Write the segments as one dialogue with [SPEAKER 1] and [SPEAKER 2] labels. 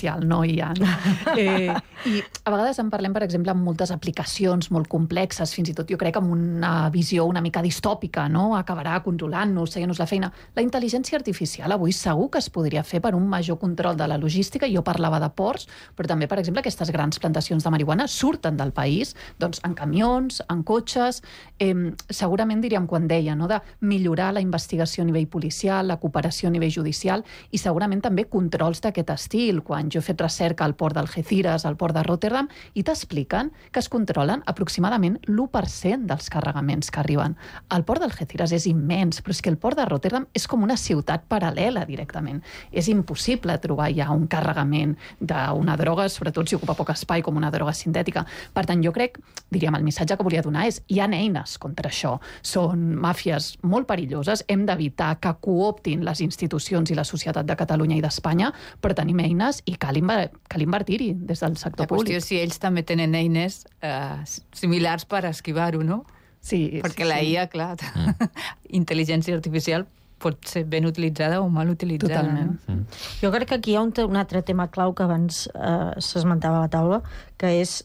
[SPEAKER 1] artificial, no hi ha. I a vegades en parlem, per exemple, amb moltes aplicacions molt complexes, fins i tot jo crec amb una visió una mica distòpica, no? Acabarà controlant-nos, seguint-nos la feina. La intel·ligència artificial avui segur que es podria fer per un major control de la logística. Jo parlava de ports, però també, per exemple, aquestes grans plantacions de marihuana surten del país, doncs en camions, en cotxes. Segurament diríem quan deia, no? De millorar la investigació a nivell policial, la cooperació a nivell judicial i segurament també controls d'aquest estil. Quan jo he fet recerca al port d'Algeciras, al port de Rotterdam, i t'expliquen que es controlen aproximadament l'1% dels carregaments que arriben. El port d'Algeciras és immens, però és que el port de Rotterdam és com una ciutat paral·lela directament. És impossible trobar ja un carregament d'una droga, sobretot si ocupa poc espai, com una droga sintètica. Per tant, jo crec, diríem, el missatge que volia donar és hi ha eines contra això. Són màfies molt perilloses, hem d'evitar que cooptin les institucions i la societat de Catalunya i d'Espanya, però tenim eines i cal invertir-hi des del sector públic.
[SPEAKER 2] La qüestió és si ells també tenen eines similars per esquivar-ho, no?
[SPEAKER 1] Sí.
[SPEAKER 2] Perquè la IA, clar, intel·ligència artificial pot ser ben utilitzada o mal utilitzada.
[SPEAKER 1] Totalment.
[SPEAKER 2] No?
[SPEAKER 3] Jo crec que aquí hi ha un altre tema clau que abans s'esmentava a la taula, que és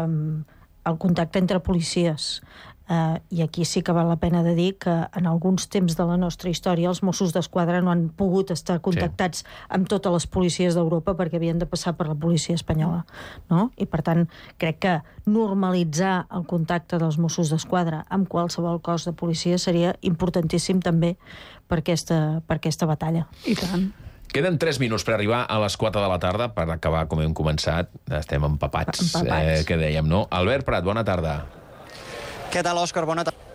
[SPEAKER 3] el contacte entre policies. I aquí sí que val la pena de dir que en alguns temps de la nostra història els Mossos d'Esquadra no han pogut estar contactats amb totes les policies d'Europa perquè havien de passar per la policia espanyola, no? I per tant crec que normalitzar el contacte dels Mossos d'Esquadra amb qualsevol cos de policia seria importantíssim també per aquesta batalla.
[SPEAKER 1] I tant.
[SPEAKER 4] Queden 3 minuts per arribar a les 4 de la tarda, per acabar com hem començat. Estem empapats. Que dèiem, no? Albert Prat, bona tarda.
[SPEAKER 5] Què tal, Òscar? Bona tarda.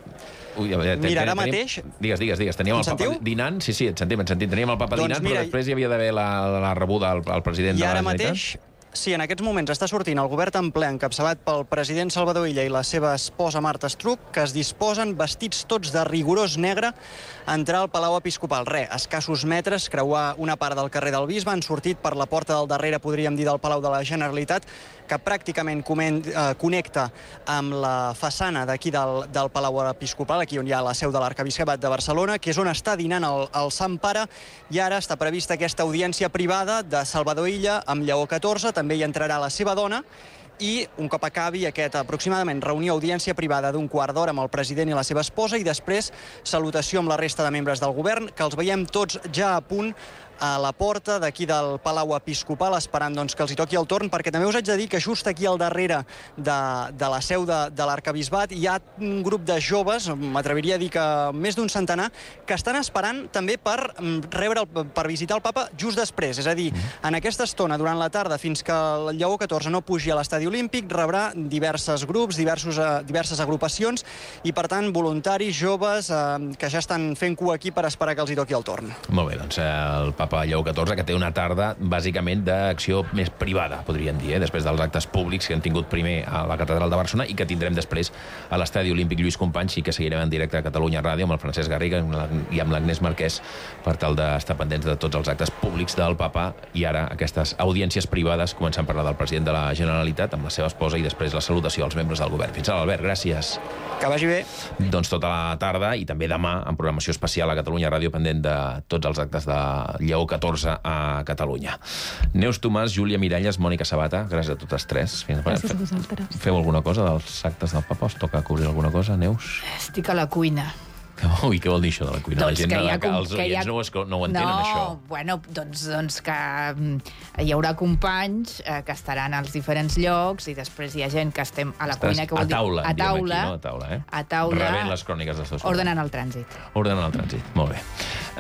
[SPEAKER 5] Mira, ara mateix...
[SPEAKER 4] Digues. Teníem el papa dinant. Sí, et sentim. Teníem el papa dinant, però després hi havia d'haver la rebuda al president de la Generalitat.
[SPEAKER 5] I ara mateix... Sí, en aquests moments està sortint el govern en ple encapçalat pel president Salvador Illa i la seva esposa Marta Estruch, que es disposen, vestits tots de rigorós negre, a entrar al Palau Episcopal. Escassos metres, creuar una part del carrer del Bisbe, han sortit per la porta del darrere, podríem dir, del Palau de la Generalitat, que pràcticament connecta amb la façana d'aquí del Palau Episcopal, aquí on hi ha la seu de l'Arquebisbat de Barcelona, que és on està dinant el Sant Pare, i ara està prevista aquesta audiència privada de Salvador Illa amb Lleó XIV, també hi entrarà la seva dona, i un cop acabi aquesta aproximadament reunió-audiència privada d'un quart d'hora amb el president i la seva esposa, i després salutació amb la resta de membres del govern, que els veiem tots ja a punt a la porta d'aquí del Palau Episcopal, esperant que els hi toqui el torn, perquè també us haig de dir que just aquí al darrere de la seu de l'Arquebisbat hi ha un grup de joves, m'atreviria a dir que més d'un centenar, que estan esperant també per visitar el papa just després. És a dir, en aquesta estona, durant la tarda, fins que el Lleó XIV no pugi a l'estadi olímpic, rebrà diversos grups, diverses agrupacions, i per tant voluntaris, joves, que ja estan fent cua aquí per esperar que els hi toqui el torn.
[SPEAKER 4] Molt bé, doncs el papa Lleó XIV, que té una tarda bàsicament d'acció més privada, podríem dir, després dels actes públics que han tingut primer a la Catedral de Barcelona i que tindrem després a l'Estadi Olímpic Lluís Companys, i que seguirem en directe a Catalunya Ràdio amb el Francesc Garriga i amb l'Agnès Marquès per tal d'estar pendents de tots els actes públics del papa, i ara aquestes audiències privades, començant per la del president de la Generalitat amb la seva esposa, i després la salutació als membres del govern. Fins ara, Albert, gràcies.
[SPEAKER 5] Que vagi bé.
[SPEAKER 4] Doncs tota la tarda i també demà en programació especial a Catalunya Ràdio, pendent de tots els actes de Lleó XIV a Catalunya. Neus Tomàs, Júlia Miralles, Mònica Sabata, gràcies a totes tres.
[SPEAKER 1] Gràcies a vosaltres.
[SPEAKER 4] Feu alguna cosa dels actes del papa? Us toca cobrir alguna cosa, Neus?
[SPEAKER 2] Estic a la cuina.
[SPEAKER 4] Ui, què vol dir això de la cuina?
[SPEAKER 2] Doncs
[SPEAKER 4] la gent els oients no ho entenen, això.
[SPEAKER 2] Bueno, doncs que hi haurà companys que estaran als diferents llocs, i després hi ha gent que estem a la cuina, que vol dir a taula, a taula,
[SPEAKER 4] rebent les cròniques dels teus
[SPEAKER 2] ordenant el trànsit.
[SPEAKER 4] Ordenant el trànsit, molt bé.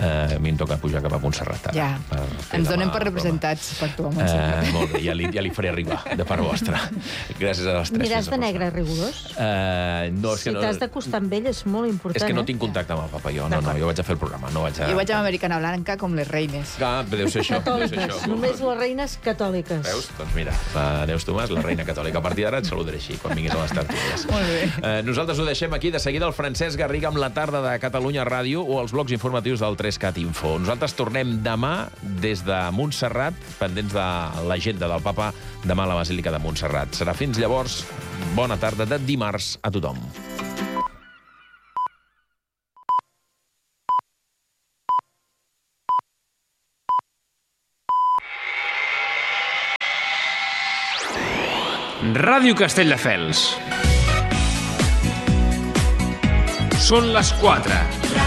[SPEAKER 4] A mi em toca pujar cap a Montserrat.
[SPEAKER 2] Ja, ens donem per representats per tu a Montserrat.
[SPEAKER 4] Molt bé, ja li faré arribar, de part vostra. Gràcies a les tres.
[SPEAKER 3] Aniràs de negre rigorós?
[SPEAKER 4] No, és que no...
[SPEAKER 3] Si t'has d'acostar amb ell és molt important.
[SPEAKER 4] És que no tinc contacte amb el papa, jo. No, jo vaig a fer el programa. Jo
[SPEAKER 2] vaig amb Americana Blanca com les reines.
[SPEAKER 4] Deu ser això.
[SPEAKER 3] Només les reines catòliques.
[SPEAKER 4] Veus? Doncs mira, la Neus Tomàs, la reina catòlica. A partir d'ara et saludaré així, quan vinguis a les tertúlies.
[SPEAKER 2] Molt bé.
[SPEAKER 4] Nosaltres ho deixem aquí. De seguida el Francesc Garriga amb la tarda de Catalunya Ràdio o els blocs informatius del 3CAT Info. Nosaltres tornem demà des de Montserrat, pendents de l'agenda del papa, demà a la Basílica de Montserrat. Serà fins llavors. Bona tarda de dimarts a tothom.
[SPEAKER 6] Ràdio Castelldefels. Són les 4.